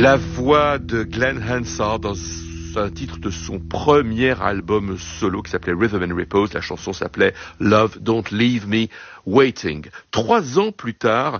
La voix de Glen Hansard dans un titre de son premier album solo qui s'appelait Rhythm and Repose. La chanson s'appelait Love Don't Leave Me Waiting. 3 ans plus tard,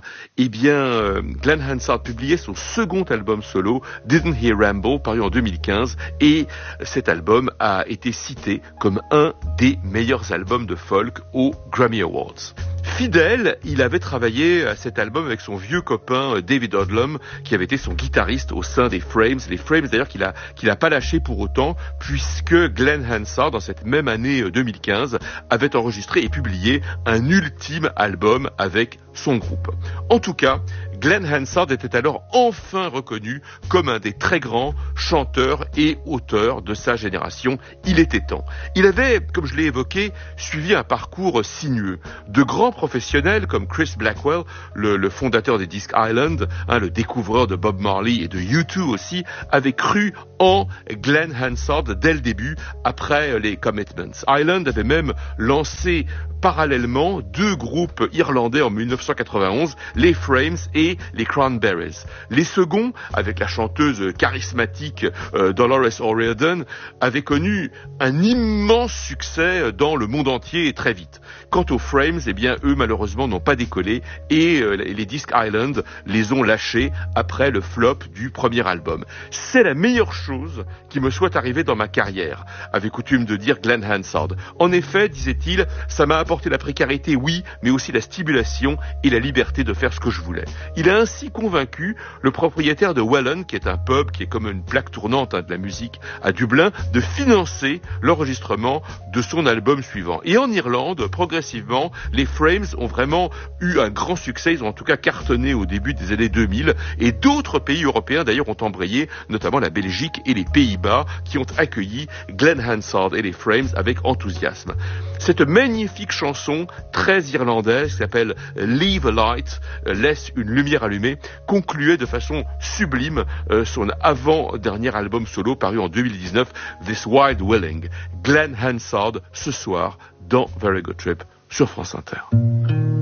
Glen Hansard publiait son second album solo, Didn't He Ramble, paru en 2015, et cet album a été cité comme un des meilleurs albums de folk aux Grammy Awards. Fidèle, il avait travaillé à cet album avec son vieux copain David Odlum, qui avait été son guitariste au sein des Frames. Les Frames, d'ailleurs, qu'il a pas lâché pour autant, puisque Glen Hansard, dans cette même année 2015, avait enregistré et publié un ultime album avec son groupe. En tout cas, Glen Hansard était alors enfin reconnu comme un des très grands chanteurs et auteurs de sa génération. Il était temps. Il avait, comme je l'ai évoqué, suivi un parcours sinueux. De grands professionnels comme Chris Blackwell, le fondateur des Disc Island, le découvreur de Bob Marley et de U2 aussi, avaient cru en Glen Hansard dès le début, après les Commitments. Island avait même lancé parallèlement 2 groupes irlandais en 1991, les Frames et les Cranberries. Les seconds, avec la chanteuse charismatique Dolores O'Riordan, avaient connu un immense succès dans le monde entier et très vite. Quant aux Frames, eux malheureusement n'ont pas décollé et les Disc Island les ont lâchés après le flop du premier album. C'est la meilleure chose qui me soit arrivée dans ma carrière, avait coutume de dire Glen Hansard. En effet, disait-il, ça m'a apporté la précarité, oui, mais aussi la stimulation et la liberté de faire ce que je voulais. Il a ainsi convaincu le propriétaire de Welland, qui est un pub qui est comme une plaque tournante de la musique à Dublin, de financer l'enregistrement de son album suivant. Et en Irlande, progressivement, les Frames ont vraiment eu un grand succès. Ils ont en tout cas cartonné au début des années 2000. Et d'autres pays européens, d'ailleurs, ont embrayé, notamment la Belgique et les Pays-Bas, qui ont accueilli Glen Hansard et les Frames avec enthousiasme. Cette magnifique chanson très irlandaise qui s'appelle Leave a Light, laisse une lumière allumée, concluait de façon sublime son avant-dernier album solo paru en 2019, This Wild Willing. Glen Hansard ce soir dans Very Good Trip sur France Inter.